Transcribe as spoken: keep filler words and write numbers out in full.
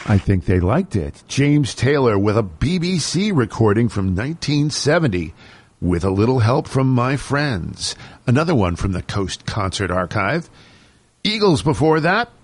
I think they liked it. James Taylor with a B B C recording from nineteen seventy, With a Little Help from My Friends. Another one from the Coast Concert Archive. Eagles before that,